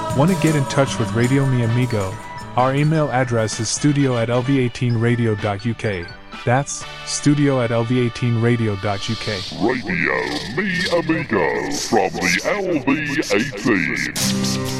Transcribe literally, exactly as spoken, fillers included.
Want to get in touch with Radio Mi Amigo? Our email address is studio at l v eighteen radio dot u k. That's studio at l v eighteen radio dot u k. Radio Mi Amigo from the L V eighteen.